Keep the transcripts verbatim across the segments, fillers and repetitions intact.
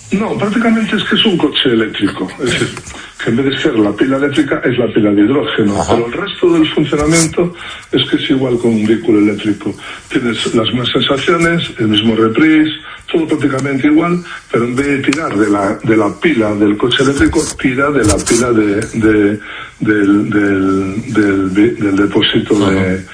No, prácticamente es que es un coche eléctrico. Es decir, que en vez de ser la pila eléctrica es la pila de hidrógeno. Ajá. Pero el resto del funcionamiento es que es igual con un vehículo eléctrico. Tienes las mismas sensaciones, el mismo reprise, todo prácticamente igual, pero en vez de tirar de la, de la pila del coche eléctrico, tira de la pila de, de, del, del, del, del, del depósito uh-huh. de...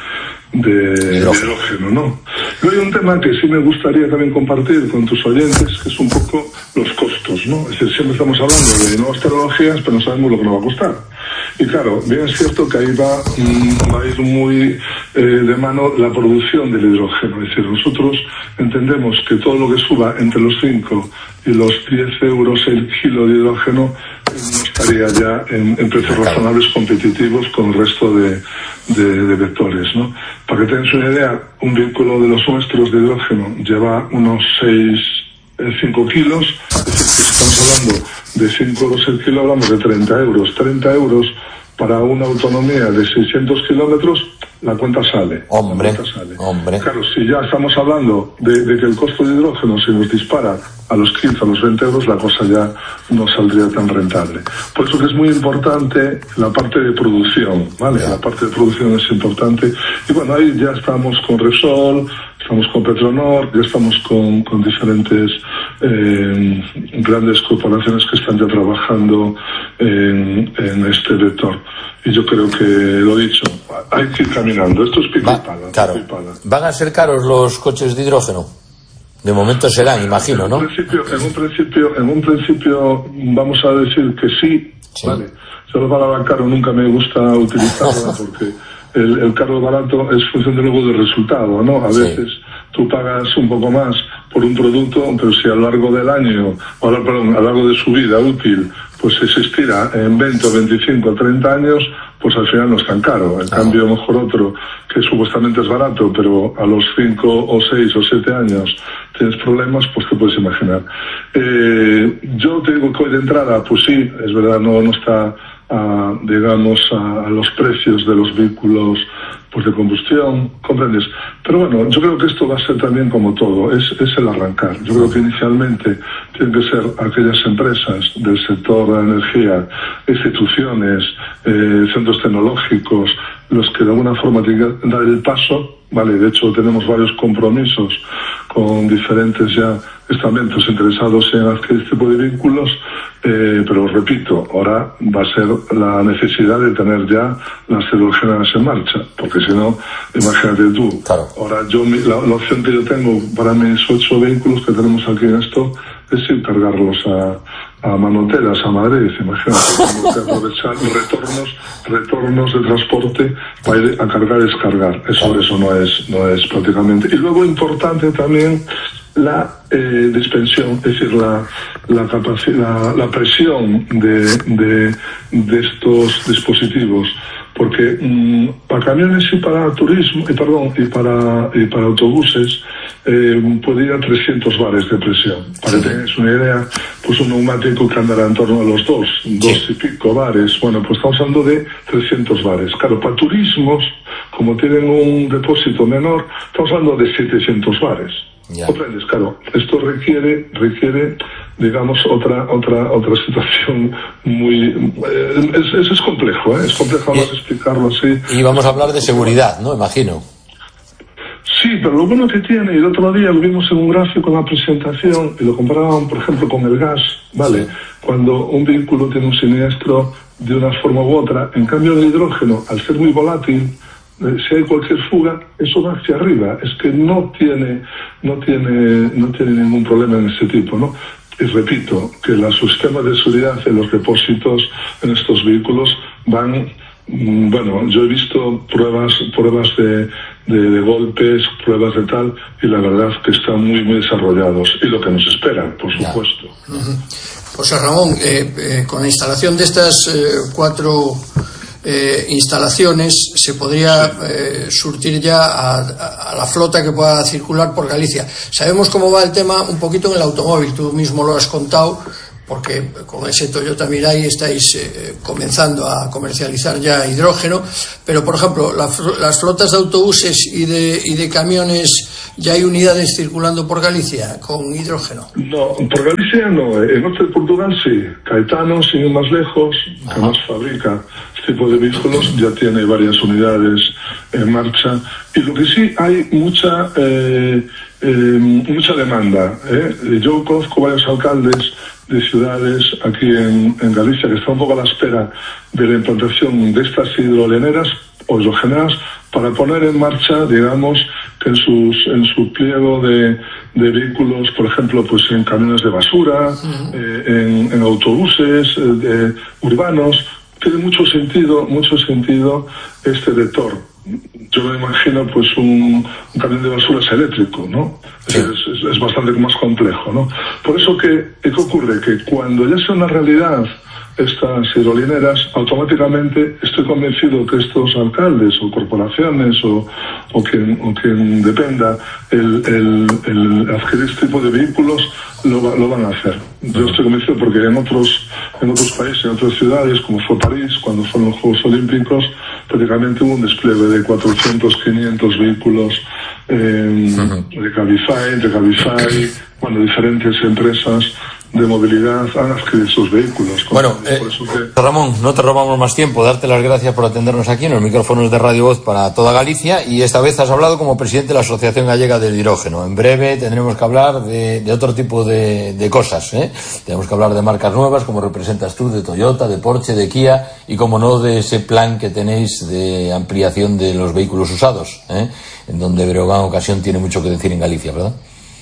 de hidrógeno. hidrógeno, ¿no? Luego hay un tema que sí me gustaría también compartir con tus oyentes, que es un poco los costos, ¿no? Es decir, siempre estamos hablando de nuevas tecnologías, pero no sabemos lo que nos va a costar. Y claro, bien es cierto que ahí va, mmm, va a ir muy eh, de mano la producción del hidrógeno. Es decir, nosotros entendemos que todo lo que suba entre los cinco y los diez euros el kilo de hidrógeno no estaría ya en, en precios razonables competitivos con el resto de, de, de vectores, ¿no? Para que tengas una idea, un vehículo de los nuestros de hidrógeno lleva unos seis, cinco kilos, es decir, que si estamos hablando de cinco euros el kilo, hablamos de treinta euros. treinta euros para una autonomía de seiscientos kilómetros, la cuenta sale. Hombre, la cuenta sale. hombre. Claro, si ya estamos hablando de, de que el costo de hidrógeno se nos dispara a los quince, a los veinte euros, la cosa ya no saldría tan rentable. Por eso que es muy importante la parte de producción, ¿vale? Yeah. La parte de producción es importante. Y bueno, ahí ya estamos con Repsol, estamos con Petronor, ya estamos con, con diferentes eh, grandes corporaciones que están ya trabajando en, en este vector. Y yo creo que, lo dicho, hay que ir caminando. Esto es pico y pala. Claro. Pico y pala. ¿Van a ser caros los coches de hidrógeno? De momento serán, imagino, ¿no? En un principio, en un principio, en un principio vamos a decir que sí, sí. Vale. Yo la palabra caro nunca me gusta utilizarla porque el, el caro barato es función de luego del resultado, ¿no? A veces sí. Tú pagas un poco más por un producto, pero si a lo largo del año, o a lo, perdón, a lo largo de su vida útil, pues se estira en veinte, veinticinco, treinta años, pues al final no es tan caro. En ah. cambio, mejor otro que supuestamente es barato, pero a los cinco o seis o siete años tienes problemas, pues te puedes imaginar. Eh, yo te digo que hoy de entrada, pues sí, es verdad, no, no está, a, digamos, a, a los precios de los vehículos pues de combustión, ¿comprendes? Pero bueno, yo creo que esto va a ser también como todo, es, es el arrancar. Yo creo que inicialmente tienen que ser aquellas empresas del sector de la energía, instituciones, eh, centros tecnológicos, los que de alguna forma tienen que dar el paso, ¿vale? De hecho, tenemos varios compromisos con diferentes ya estamentos interesados en adquirir este tipo de vehículos, eh, pero repito, ahora va a ser la necesidad de tener ya las hidrogenadas en marcha, porque si no, imagínate tú, claro. Ahora yo, la, la opción que yo tengo para mis ocho vehículos que tenemos aquí en esto es ir cargarlos a, a Manoteras, a Madrid, imagínate, tenemos que aprovechar retornos, retornos de transporte para ir a cargar y descargar, eso, eso no es, no es prácticamente. Y luego importante también la eh, dispensión, es decir, la la, capacidad, la, la presión de, de, de estos dispositivos, porque mmm, para camiones y para turismo, y perdón, y para y para autobuses eh, puede ir a trescientos bares de presión. Para que tengáis una idea, pues un neumático que andará en torno a los dos, dos y pico bares. Bueno, pues estamos hablando de trescientos bares. Claro, para turismos, como tienen un depósito menor, estamos hablando de setecientos bares. Ya. ¿Comprendes? Claro, esto requiere, requiere, digamos, otra, otra, otra situación muy, eh, es, es, es complejo, ¿eh? Es complejo vamos a explicarlo así. Y vamos a hablar de seguridad, ¿no? Imagino. Sí, pero lo bueno que tiene, y el otro día lo vimos en un gráfico en la presentación, y lo comparaban, por ejemplo, con el gas, ¿vale? Sí. Cuando un vehículo tiene un siniestro de una forma u otra, en cambio el hidrógeno, al ser muy volátil, si hay cualquier fuga, eso va hacia arriba. Es que no tiene, no tiene, no tiene ningún problema en ese tipo, ¿no? Y repito, que los sistemas de seguridad en los depósitos en estos vehículos van, bueno, yo he visto pruebas, pruebas de, de, de golpes, pruebas de tal, y la verdad que están muy, muy desarrollados. Y lo que nos espera, por supuesto. Uh-huh. José Ramón, eh, eh, con la instalación de estas eh, cuatro Eh, instalaciones se podría eh, surtir ya a, a, a la flota que pueda circular por Galicia. Sabemos cómo va el tema un poquito en el automóvil, tú mismo lo has contado, porque con ese Toyota Mirai estáis eh, comenzando a comercializar ya hidrógeno, pero por ejemplo la, las flotas de autobuses y de, y de camiones ¿Ya hay unidades circulando por Galicia con hidrógeno? No, por Galicia no. En norte de Portugal sí. Caetano, sin ir más lejos, que Ajá. más fabrica este tipo de vehículos, ya tiene varias unidades en marcha. Y lo que sí, hay mucha eh, eh, mucha demanda. ¿eh? Yo conozco varios alcaldes de ciudades aquí en, en Galicia que están un poco a la espera de la implantación de estas hidroleneras o hidrogeneras para poner en marcha, digamos, que en sus en su pliego de, de vehículos, por ejemplo, pues en camiones de basura, uh-huh. eh, en, en autobuses eh, de, urbanos, tiene mucho sentido, mucho sentido este vector. Yo me imagino pues un, un camión de basura es eléctrico, ¿no? Sí. Es, es, es bastante más complejo, ¿no? Por eso que, ¿qué ocurre? Que cuando ya sea una realidad estas hidrolineras, automáticamente estoy convencido que estos alcaldes o corporaciones o, o, quien, o quien dependa el, el, el adquirir este tipo de vehículos lo, lo van a hacer. Yo estoy convencido porque en otros en otros países, en otras ciudades, como fue París, cuando fueron los Juegos Olímpicos, prácticamente hubo un despliegue de cuatrocientos, quinientos vehículos eh, uh-huh. de Cabify, de Cabify, bueno, diferentes empresas de movilidad han adquirido sus vehículos. Bueno, eh, que... Ramón, no te robamos más tiempo, darte las gracias por atendernos aquí en los micrófonos de Radio Voz para toda Galicia, y esta vez has hablado como presidente de la Asociación Gallega del Hidrógeno. En breve tendremos que hablar de, de otro tipo de, de cosas, ¿eh? Tenemos que hablar de marcas nuevas, como representas tú, de Toyota, de Porsche, de Kia, y como no, de ese plan que tenéis de ampliación de los vehículos usados, ¿eh? En donde Breogán Ocasión tiene mucho que decir en Galicia, ¿verdad?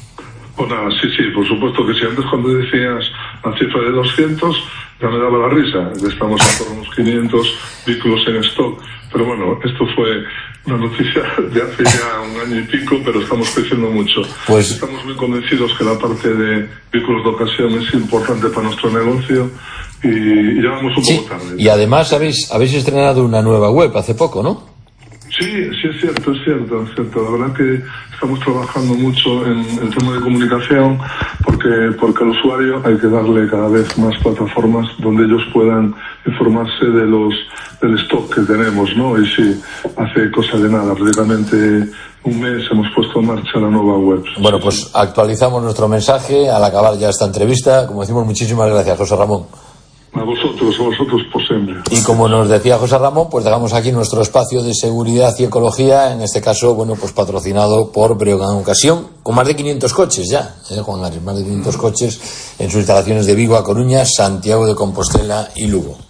Pues nada, sí, sí, por supuesto que sí. Antes cuando decías la cifra de doscientos, ya me daba la risa. Estamos en torno a unos quinientos vehículos en stock. Pero bueno, esto fue una noticia de hace ya un año y pico, pero estamos creciendo mucho. Pues... Estamos muy convencidos que la parte de vehículos de ocasión es importante para nuestro negocio y, y ya vamos un sí, poco tarde. Y además habéis, habéis estrenado una nueva web hace poco, ¿no? Sí, sí es cierto, es cierto, es cierto. La verdad que estamos trabajando mucho en el tema de comunicación porque porque al usuario hay que darle cada vez más plataformas donde ellos puedan informarse de los del stock que tenemos, ¿no? Y sí, hace cosa de nada, prácticamente un mes hemos puesto en marcha la nueva web. Bueno, pues actualizamos nuestro mensaje al acabar ya esta entrevista. Como decimos, muchísimas gracias, José Ramón. A vosotros, a vosotros por siempre. Y como nos decía José Ramón, pues dejamos aquí nuestro espacio de seguridad y ecología, en este caso, bueno, pues patrocinado por Breogán Ocasión, con más de quinientos coches ya, ¿eh, Juan Ares? Más de quinientos coches en sus instalaciones de Vigo, A Coruña, Santiago de Compostela y Lugo.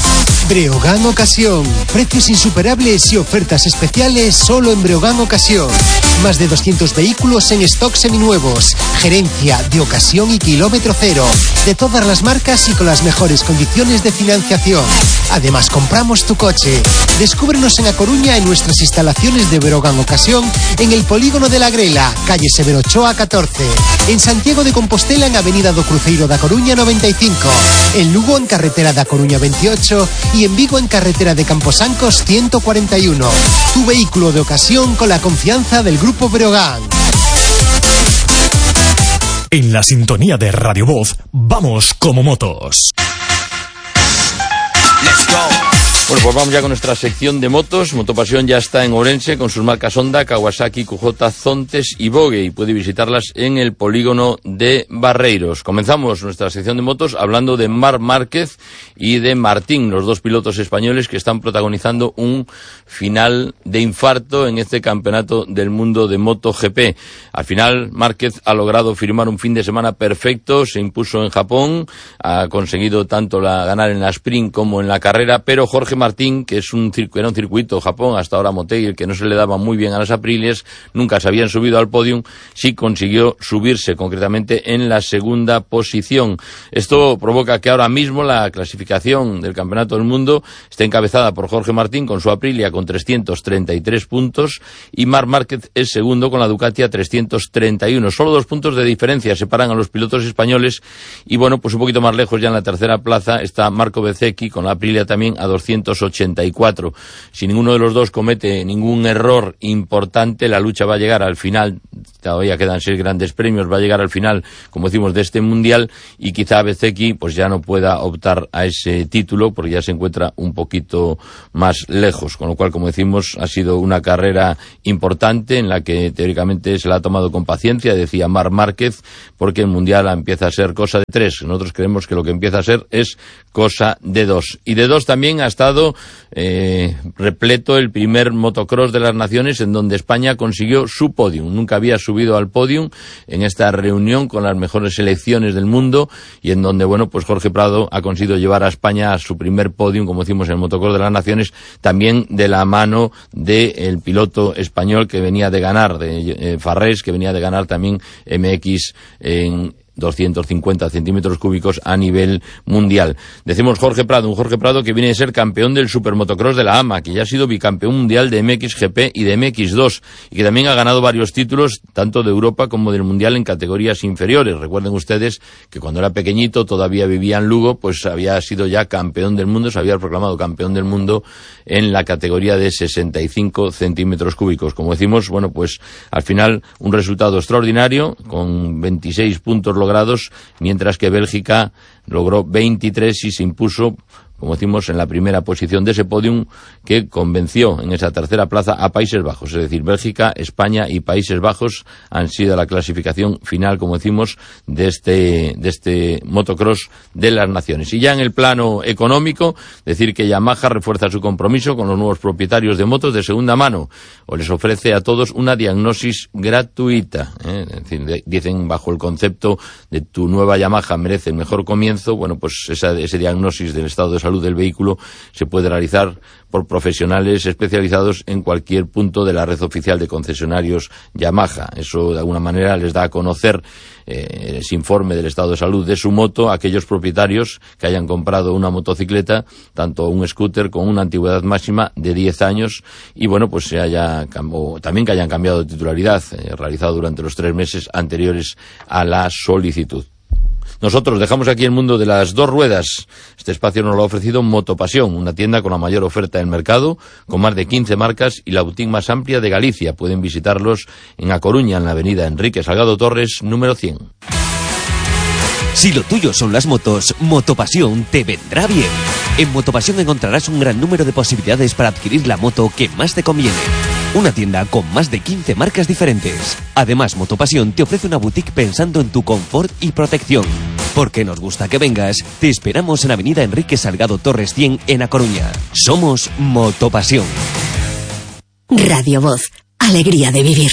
Breogán Ocasión, precios insuperables y ofertas especiales solo en Breogán Ocasión. Más de doscientos vehículos en stock seminuevos, gerencia de ocasión y kilómetro cero, de todas las marcas y con las mejores condiciones de financiación. Además, compramos tu coche. Descúbrenos en A Coruña en nuestras instalaciones de Breogán Ocasión, en el Polígono de la Grela, calle Severo Ochoa catorce. En Santiago de Compostela, en Avenida do Cruceiro da Coruña noventa y cinco. En Lugo, en carretera da Coruña veintiocho. Y en Vigo, en carretera de Camposancos ciento cuarenta y uno. Tu vehículo de ocasión con la confianza del Grupo Breogán. En la sintonía de Radio Voz, vamos como motos. Let's go. Bueno, pues vamos ya con nuestra sección de motos. Motopasión ya está en Ourense con sus marcas Honda, Kawasaki, Q J, Zontes y Vogue, y puede visitarlas en el polígono de Barreiros. Comenzamos nuestra sección de motos hablando de Marc Márquez y de Martín, los dos pilotos españoles que están protagonizando un final de infarto en este campeonato del mundo de MotoGP. Al final, Márquez ha logrado firmar un fin de semana perfecto, se impuso en Japón, ha conseguido tanto la ganar en la sprint como en la carrera, pero Jorge Martín, que es un circuito, era un circuito Japón, hasta ahora Motegi, que no se le daba muy bien a las Aprilias, nunca se habían subido al podium, sí consiguió subirse, concretamente en la segunda posición. Esto provoca que ahora mismo la clasificación del Campeonato del Mundo esté encabezada por Jorge Martín con su Aprilia con trescientos treinta y tres puntos y Marc Márquez es segundo con la Ducati a trescientos treinta y uno. Solo dos puntos de diferencia separan a los pilotos españoles y bueno, pues un poquito más lejos ya en la tercera plaza está Marco Bezzecchi con la Aprilia también a doscientos novecientos ochenta y cuatro. Si ninguno de los dos comete ningún error importante, la lucha va a llegar al final, todavía quedan seis grandes premios, va a llegar al final, como decimos, de este mundial, y quizá Bezzecchi pues ya no pueda optar a ese título porque ya se encuentra un poquito más lejos, con lo cual, como decimos, ha sido una carrera importante en la que teóricamente se la ha tomado con paciencia, decía Marc Márquez, porque el mundial empieza a ser cosa de tres. Nosotros creemos que lo que empieza a ser es cosa de dos. Y de dos también ha estado eh, repleto el primer motocross de las naciones, en donde España consiguió su podium. Nunca había subido al podium en esta reunión con las mejores selecciones del mundo, y en donde, bueno, pues Jorge Prado ha conseguido llevar a España a su primer podium, como decimos, en el motocross de las naciones, también de la mano del piloto español que venía de ganar, de eh, Farrés, que venía de ganar también M X en doscientos cincuenta centímetros cúbicos a nivel mundial. Decimos Jorge Prado, un Jorge Prado que viene de ser campeón del supermotocross de la A M A, que ya ha sido bicampeón mundial de M X G P y de M X dos, y que también ha ganado varios títulos, tanto de Europa como del mundial en categorías inferiores. Recuerden ustedes que cuando era pequeñito, todavía vivía en Lugo, pues había sido ya campeón del mundo, se había proclamado campeón del mundo en la categoría de sesenta y cinco centímetros cúbicos. Como decimos, bueno, pues al final un resultado extraordinario, con veintiséis puntos logrados, mientras que Bélgica logró veintitrés y se impuso, como decimos, en la primera posición de ese podium, que convenció en esa tercera plaza a Países Bajos. Es decir, Bélgica, España y Países Bajos han sido la clasificación final, como decimos, de este, de este motocross de las naciones. Y ya en el plano económico, decir que Yamaha refuerza su compromiso con los nuevos propietarios de motos de segunda mano, o les ofrece a todos una diagnosis gratuita, ¿eh? Es decir, de, dicen, bajo el concepto de tu nueva Yamaha merece el mejor comienzo. Bueno, pues esa, ese diagnósis del estado de salud del vehículo se puede realizar por profesionales especializados en cualquier punto de la red oficial de concesionarios Yamaha. Eso de alguna manera les da a conocer eh, ese informe del estado de salud de su moto a aquellos propietarios que hayan comprado una motocicleta, tanto un scooter con una antigüedad máxima de diez años, y bueno, pues se haya o también que hayan cambiado de titularidad, eh, realizado durante los tres meses anteriores a la solicitud. Nosotros dejamos aquí el mundo de las dos ruedas. Este espacio nos lo ha ofrecido Motopasión, una tienda con la mayor oferta del mercado, con más de quince marcas y la boutique más amplia de Galicia. Pueden visitarlos en A Coruña, en la avenida Enrique Salgado Torres, número cien. Si lo tuyo son las motos, Motopasión te vendrá bien. En Motopasión encontrarás un gran número de posibilidades para adquirir la moto que más te conviene. Una tienda con más de quince marcas diferentes. Además, Motopasión te ofrece una boutique pensando en tu confort y protección. Porque nos gusta que vengas, te esperamos en avenida Enrique Salgado Torres cien en A Coruña. Somos Motopasión. Radio Voz, alegría de vivir.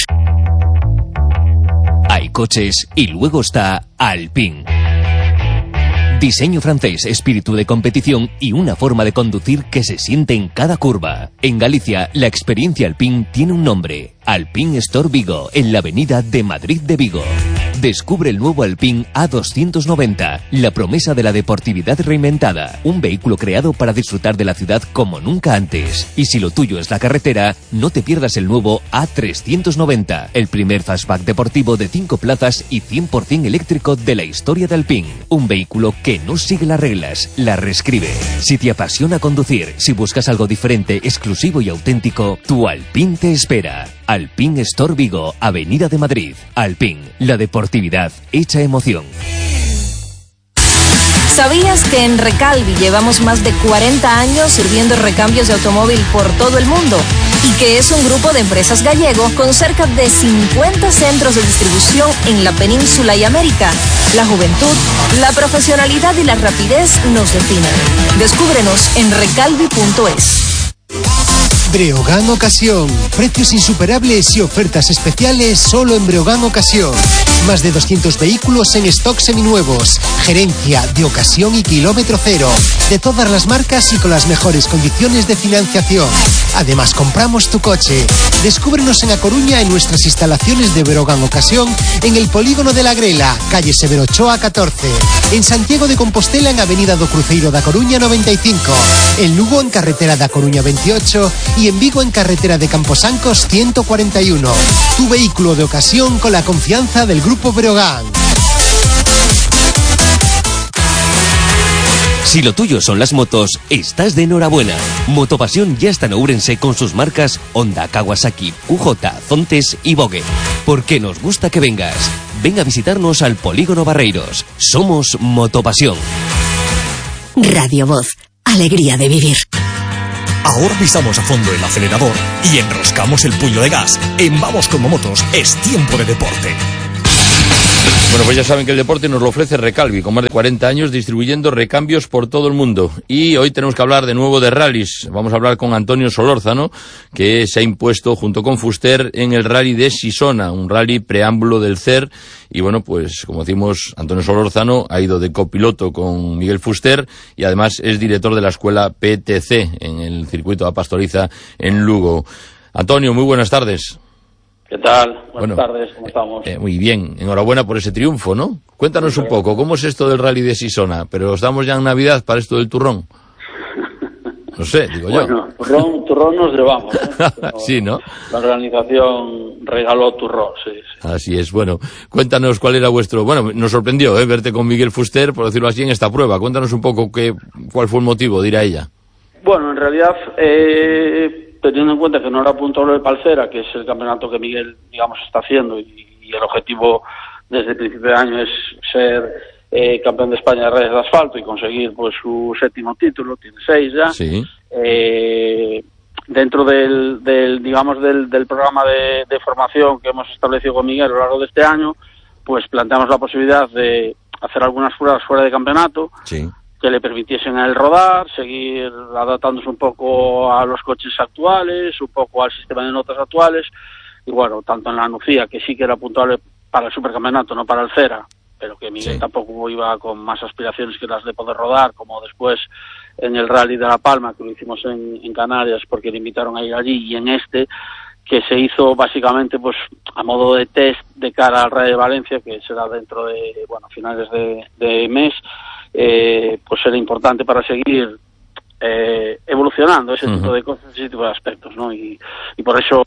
Hay coches y luego está Alpine. Diseño francés, espíritu de competición y una forma de conducir que se siente en cada curva. En Galicia, la experiencia Alpine tiene un nombre: Alpine Store Vigo, en la avenida de Madrid de Vigo. Descubre el nuevo Alpine A doscientos noventa, la promesa de la deportividad reinventada. Un vehículo creado para disfrutar de la ciudad como nunca antes. Y si lo tuyo es la carretera, no te pierdas el nuevo A trescientos noventa, el primer fastback deportivo de cinco plazas y cien por ciento eléctrico de la historia de Alpine. Un vehículo que no sigue las reglas, las reescribe. Si te apasiona conducir, si buscas algo diferente, exclusivo y auténtico, tu Alpine te espera. Alpine Store Vigo, avenida de Madrid. Alpine, la deportividad hecha emoción. ¿Sabías que en Recalvi llevamos más de cuarenta años sirviendo recambios de automóvil por todo el mundo? Y que es un grupo de empresas gallego con cerca de cincuenta centros de distribución en la península y América. La juventud, la profesionalidad y la rapidez nos definen. Descúbrenos en recalvi punto es. Breogán Ocasión. Precios insuperables y ofertas especiales solo en Breogán Ocasión. Más de doscientos vehículos en stock seminuevos. Gerencia de ocasión y kilómetro cero. De todas las marcas y con las mejores condiciones de financiación. Además, compramos tu coche. Descúbrenos en A Coruña en nuestras instalaciones de Breogán Ocasión, en el Polígono de la Grela, calle Severo Ochoa catorce. En Santiago de Compostela, en avenida do Cruceiro da Coruña noventa y cinco. En Lugo, en carretera da Coruña veintiocho. Y en Vigo, en carretera de Camposancos ciento cuarenta y uno. Tu vehículo de ocasión con la confianza del Grupo Breogán. Si lo tuyo son las motos, estás de enhorabuena. Motopasión ya está en Ourense con sus marcas Honda, Kawasaki, Q J, Zontes y Vogue. Porque nos gusta que vengas. Ven a visitarnos al Polígono Barreiros. Somos Motopasión. Radio Voz. Alegría de vivir. Ahora pisamos a fondo el acelerador y enroscamos el puño de gas. En Vamos como Motos es tiempo de deporte. Bueno, pues ya saben que el deporte nos lo ofrece Recalvi, con más de cuarenta años distribuyendo recambios por todo el mundo. Y hoy tenemos que hablar de nuevo de rallies. Vamos a hablar con Antonio Solórzano, que se ha impuesto junto con Fuster en el rally de Sisona, un rally preámbulo del C E R. Y bueno, pues como decimos, Antonio Solórzano ha ido de copiloto con Miguel Fuster y además es director de la escuela P T C en el circuito de Pastoriza en Lugo. Antonio, muy buenas tardes. ¿Qué tal? Buenas bueno, tardes, ¿cómo estamos? Eh, muy bien, enhorabuena por ese triunfo, ¿no? Cuéntanos sí, un poco, ¿cómo es esto del rally de Sisona? Pero estamos ya en Navidad para esto del turrón. No sé, digo yo. Bueno, turrón, turrón nos llevamos, ¿eh? Sí, ¿no? La organización regaló turrón, sí, sí. Así es, bueno, cuéntanos cuál era vuestro... Bueno, nos sorprendió, ¿eh? Verte con Miguel Fuster, por decirlo así, en esta prueba. Cuéntanos un poco qué, cuál fue el motivo, dirá ella. Bueno, en realidad... Eh... teniendo en cuenta que no era puntuable de Palcera, que es el campeonato que Miguel, digamos, está haciendo, y, y el objetivo desde el principio de año es ser eh, campeón de España de rallies de asfalto y conseguir pues su séptimo título, tiene seis ya. Sí. Eh, dentro del, del digamos, del, del programa de, de formación que hemos establecido con Miguel a lo largo de este año, pues planteamos la posibilidad de hacer algunas pruebas fuera de campeonato. Sí. Que le permitiesen a él rodar, seguir adaptándose un poco a los coches actuales, un poco al sistema de notas actuales, y bueno, tanto en la Nucía, que sí que era puntuable para el supercampeonato, no para el Cera, pero que Miguel sí. tampoco iba con más aspiraciones que las de poder rodar, como después en el Rally de La Palma, que lo hicimos en, en Canarias, porque le invitaron a ir allí, y en este, que se hizo básicamente pues a modo de test de cara al Rally de Valencia, que será dentro de, bueno, finales de, de mes. Eh, pues era importante para seguir eh, evolucionando ese uh-huh. tipo de cosas, ese tipo de aspectos, ¿no? Y, y por eso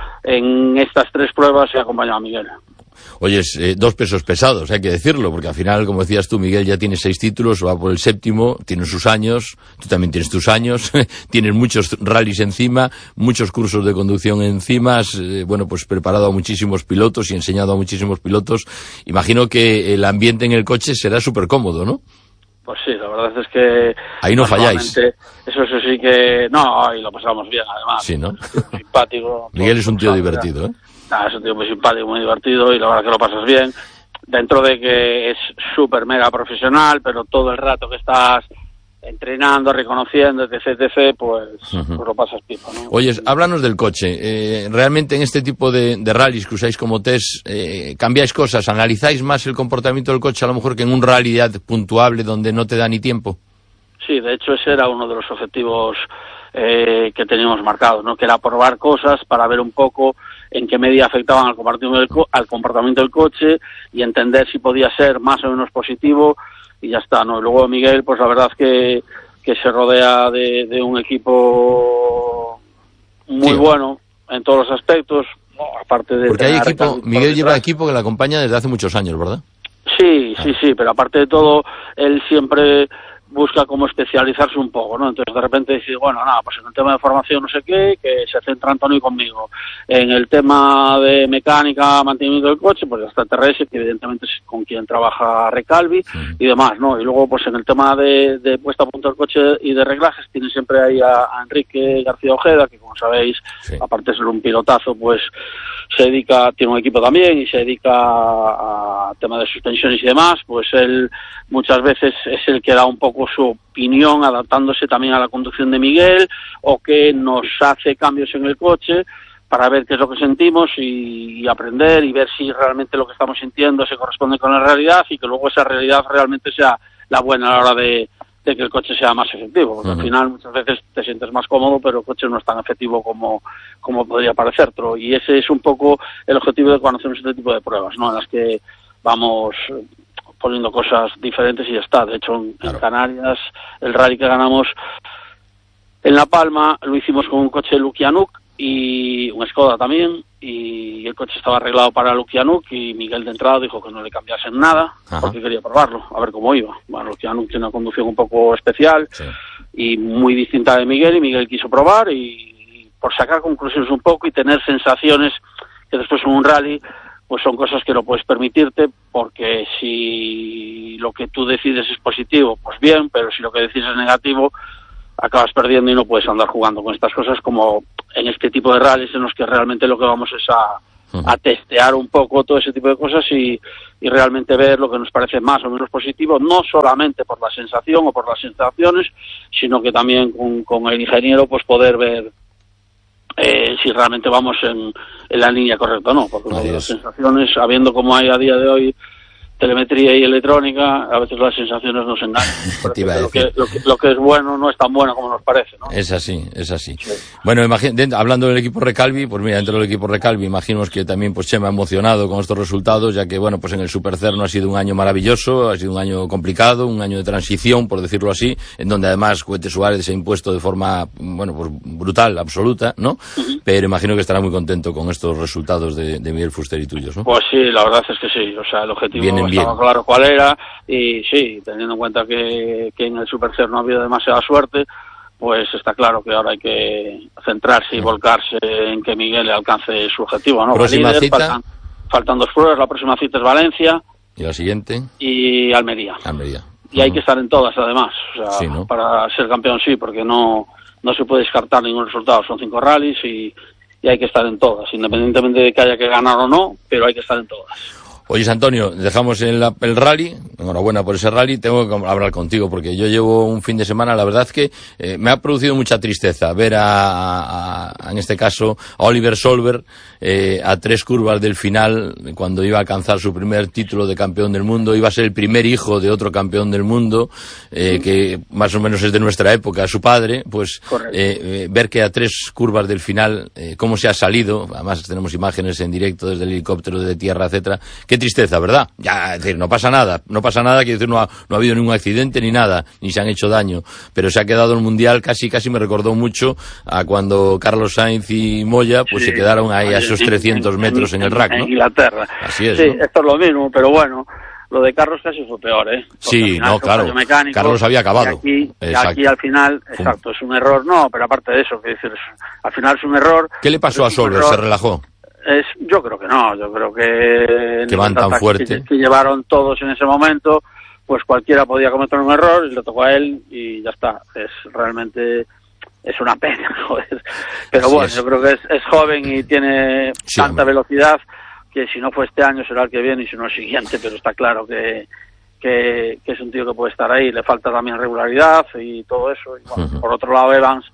en estas tres pruebas se ha acompañado a Miguel. Oye, eh, dos pesos pesados, hay que decirlo, porque al final, como decías tú, Miguel ya tiene seis títulos, va por el séptimo, tiene sus años, tú también tienes tus años, tienes muchos rallies encima, muchos cursos de conducción encima, has, eh, bueno, pues preparado a muchísimos pilotos y enseñado a muchísimos pilotos. Imagino que el ambiente en el coche será súper cómodo, ¿no? Pues sí, la verdad es que... Ahí no falláis. Eso, eso sí que... No, ahí lo pasamos bien, además. Sí, ¿no? Simpático. Miguel es un tío divertido, ¿eh? Ah, es un tío muy simpático, muy divertido, y la verdad que lo pasas bien. Dentro de que es súper mega profesional, pero todo el rato que estás entrenando, reconociendo, etc, etcétera, pues, uh-huh. pues lo pasas pipa, ¿no? Oye, háblanos del coche. Eh, realmente en este tipo de, de rallies que usáis como test, eh, ¿cambiáis cosas? ¿Analizáis más el comportamiento del coche a lo mejor que en un rally ya puntuable donde no te da ni tiempo? Sí, de hecho ese era uno de los objetivos eh, que teníamos marcados, ¿no? Que era probar cosas para ver un poco en qué medida afectaban al comportamiento del, co- al comportamiento del coche y entender si podía ser más o menos positivo. Y ya está, ¿no? Y luego Miguel, pues la verdad es que, que se rodea de, de un equipo muy sí. bueno en todos los aspectos, ¿no? Aparte de... Porque hay equipo, Miguel lleva equipo que la acompaña desde hace muchos años, ¿verdad? Sí, sí, sí, pero aparte de todo, él siempre busca como especializarse un poco, ¿no? Entonces de repente decir, bueno, nada, pues en el tema de formación no sé qué, que se centra Antonio conmigo. En el tema de mecánica, mantenimiento del coche, pues ya está T R S, que evidentemente es con quien trabaja Recalvi, sí. y demás, ¿no? Y luego, pues en el tema de, de puesta a punto del coche y de reglajes, tiene siempre ahí a, a Enrique García Ojeda, que como sabéis, sí. aparte de ser un pilotazo, pues se dedica, tiene un equipo también, y se dedica a, a tema de suspensiones y demás, pues él muchas veces es el que da un poco su opinión, adaptándose también a la conducción de Miguel, o que nos hace cambios en el coche para ver qué es lo que sentimos y, y aprender y ver si realmente lo que estamos sintiendo se corresponde con la realidad, y que luego esa realidad realmente sea la buena a la hora de, de que el coche sea más efectivo, porque uh-huh. al final muchas veces te sientes más cómodo, pero el coche no es tan efectivo como, como podría parecerte, y ese es un poco el objetivo de cuando hacemos este tipo de pruebas, ¿no? En las que vamos poniendo cosas diferentes y ya está. De hecho, en, claro. en Canarias, el rally que ganamos en La Palma lo hicimos con un coche Lukianuk, y un Skoda también, y el coche estaba arreglado para Lukianuk, y Miguel de entrada dijo que no le cambiasen nada, Ajá. porque quería probarlo, a ver cómo iba. Bueno, Lukianuk tiene una conducción un poco especial sí. y muy distinta de Miguel, y Miguel quiso probar, y, y por sacar conclusiones un poco y tener sensaciones que después en un rally pues son cosas que no puedes permitirte, porque si lo que tú decides es positivo, pues bien, pero si lo que decides es negativo, acabas perdiendo y no puedes andar jugando con estas cosas, como en este tipo de rallies en los que realmente lo que vamos es a, a testear un poco todo ese tipo de cosas y, y realmente ver lo que nos parece más o menos positivo, no solamente por la sensación o por las sensaciones, sino que también con, con el ingeniero pues poder ver Eh, si realmente vamos en, en la línea correcta o no, porque Adiós. Las sensaciones, sabiendo cómo hay a día de hoy telemetría y electrónica, a veces las sensaciones nos engañan. Lo que, lo, que, lo que es bueno no es tan bueno como nos parece, ¿no? Es así, es así. Sí. Bueno, imagínate, hablando del equipo Recalvi, pues mira, dentro del equipo Recalvi, imaginamos que también pues Chema emocionado con estos resultados, ya que bueno, pues en el Supercer no ha sido un año maravilloso, ha sido un año complicado, un año de transición, por decirlo así, en donde además Cohete Suárez se ha impuesto de forma, bueno, pues brutal, absoluta, ¿no? Uh-huh. Pero imagino que estará muy contento con estos resultados de, de Miguel Fuster y tuyos, ¿no? Pues sí, la verdad es que sí, o sea, el objetivo Vienen estaba bien. Claro cuál era, y sí, teniendo en cuenta que, que en el Supercer no ha habido demasiada suerte, pues está claro que ahora hay que centrarse y volcarse en que Miguel alcance su objetivo, ¿no? Próxima líder, cita. Faltan, faltan dos pruebas, la próxima cita es Valencia. ¿Y la siguiente? Y Almería. Almería. Y uh-huh. hay que estar en todas, además, o sea, sí, ¿no? para ser campeón sí, porque no, no se puede descartar ningún resultado, son cinco rallies y, y hay que estar en todas, independientemente de que haya que ganar o no, pero hay que estar en todas. Oye, Antonio, dejamos el, el rally, enhorabuena por ese rally, tengo que hablar contigo porque yo llevo un fin de semana, la verdad que eh, me ha producido mucha tristeza ver a, a, a en este caso, a Oliver Solberg eh, a tres curvas del final, cuando iba a alcanzar su primer título de campeón del mundo, iba a ser el primer hijo de otro campeón del mundo, eh, que más o menos es de nuestra época, su padre, pues eh, eh, ver que a tres curvas del final, eh, cómo se ha salido, además tenemos imágenes en directo desde el helicóptero, de tierra, etcétera. Qué tristeza, ¿verdad? Ya, es decir, no pasa nada, no pasa nada, quiero decir, no ha, no ha habido ningún accidente ni nada, ni se han hecho daño, pero se ha quedado el Mundial, casi, casi me recordó mucho a cuando Carlos Sainz y Moya, pues sí, se quedaron ahí a esos trescientos metros en, en, en el rack, ¿no? En Inglaterra. Así es, sí, ¿no? Esto es lo mismo, pero bueno, lo de Carlos casi fue peor, ¿eh? Porque sí, no, claro, mecánico, Carlos había acabado. Y aquí, y aquí al final, exacto, es un error, no, pero aparte de eso, que decir, al final es un error. ¿Qué le pasó a Solberg? ¿Se relajó? Es, yo creo que no, yo creo que... Que van tan fuerte. Que, que llevaron todos en ese momento, pues cualquiera podía cometer un error y le tocó a él y ya está. Es realmente, es una pena, joder. Pero Así bueno, es. yo creo que es, es joven y tiene sí, tanta hombre. velocidad que si no fue este año será el que viene y si no el siguiente, pero está claro que, que, que es un tío que puede estar ahí, le falta también regularidad y todo eso. Y bueno, uh-huh. por otro lado Evans...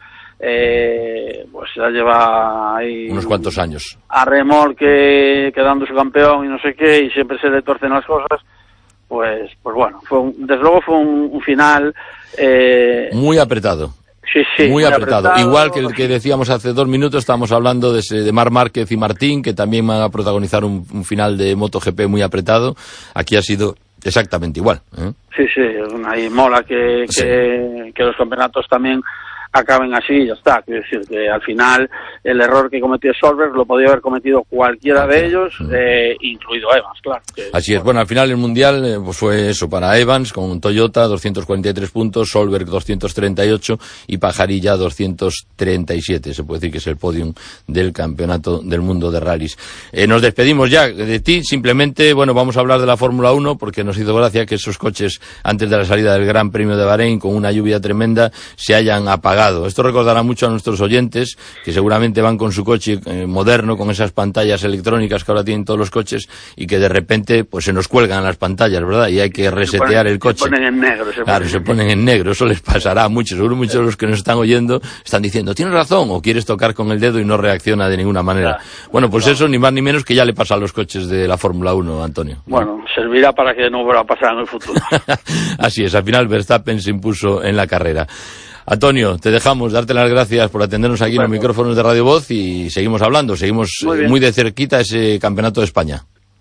Eh, pues ya lleva ahí unos cuantos años a remolque quedando su campeón y no sé qué y siempre se le tuercen las cosas, pues pues bueno, fue un, desde luego fue un, un final eh, muy apretado. Sí, sí, muy, muy apretado. apretado, igual que el que decíamos hace dos minutos, estábamos hablando de, ese, de Marc Márquez y Martín, que también van a protagonizar un, un final de MotoGP muy apretado. Aquí ha sido exactamente igual, ¿eh? Sí, sí, ahí mola que, sí. que, que los campeonatos también acaben así y ya está. Quiero decir que al final el error que cometió Solberg lo podía haber cometido cualquiera de ellos, eh, incluido Evans, claro. Que, así es. Bueno, al final el Mundial eh, pues fue eso para Evans, con Toyota doscientos cuarenta y tres puntos, Solberg doscientos treinta y ocho y Pajarilla doscientos treinta y siete. Se puede decir que es el podium del Campeonato del Mundo de Rallys. Eh, nos despedimos ya de ti. Simplemente, bueno, vamos a hablar de la Fórmula uno porque nos hizo gracia que esos coches, antes de la salida del Gran Premio de Bahrein, con una lluvia tremenda, se hayan apagado. Esto recordará mucho a nuestros oyentes, que seguramente van con su coche eh, moderno, con esas pantallas electrónicas que ahora tienen todos los coches, y que de repente pues se nos cuelgan las pantallas, ¿verdad? Y hay que resetear ponen, el coche. Se ponen en negro. Se claro, ponen. se ponen en negro. Eso les pasará a muchos. Seguro muchos de los que nos están oyendo están diciendo, tienes razón, o quieres tocar con el dedo y no reacciona de ninguna manera. Claro. Bueno, pues no. Eso ni más ni menos que ya le pasa a los coches de la Fórmula uno, Antonio. Bueno, servirá para que no vuelva a pasar en el futuro. Así es, al final Verstappen se impuso en la carrera. Antonio, te dejamos, darte las gracias por atendernos aquí bueno. en los micrófonos de Radio Voz y seguimos hablando, seguimos muy, muy de cerquita ese Campeonato de España.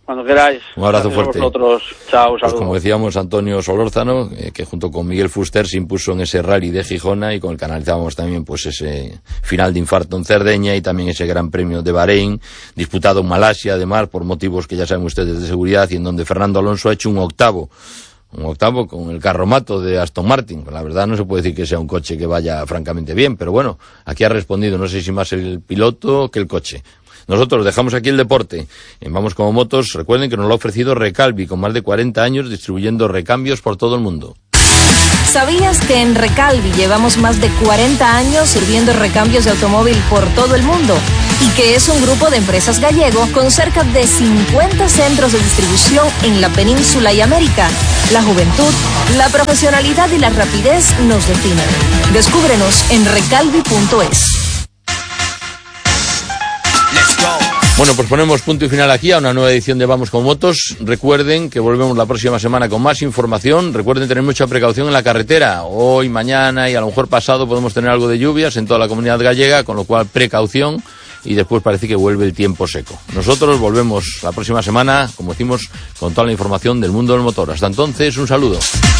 Cuando queráis. Un abrazo Gracias fuerte. A vosotros. Chao, saludos. Pues como decíamos, Antonio Solórzano, eh, que junto con Miguel Fuster se impuso en ese rally de Gijona y con el que analizábamos también pues ese final de infarto en Cerdeña y también ese Gran Premio de Bahrein, disputado en Malasia, además, por motivos que ya saben ustedes de seguridad, y en donde Fernando Alonso ha hecho un octavo. Un octavo con el carromato de Aston Martin. La verdad no se puede decir que sea un coche que vaya francamente bien, pero bueno, aquí ha respondido, no sé si más el piloto que el coche. Nosotros dejamos aquí el deporte. En Vamos como Motos, recuerden que nos lo ha ofrecido Recalvi, con más de cuarenta años distribuyendo recambios por todo el mundo. ¿Sabías que en Recalvi llevamos más de cuarenta años sirviendo recambios de automóvil por todo el mundo? Y que es un grupo de empresas gallego con cerca de cincuenta centros de distribución en la península y América. La juventud, la profesionalidad y la rapidez nos definen. Descúbrenos en recalvi punto es. Bueno, pues ponemos punto y final aquí a una nueva edición de Vamos con Motos. Recuerden que volvemos la próxima semana con más información. Recuerden tener mucha precaución en la carretera. Hoy, mañana y a lo mejor pasado podemos tener algo de lluvias en toda la comunidad gallega, con lo cual precaución, y después parece que vuelve el tiempo seco. Nosotros volvemos la próxima semana, como decimos, con toda la información del mundo del motor. Hasta entonces, un saludo.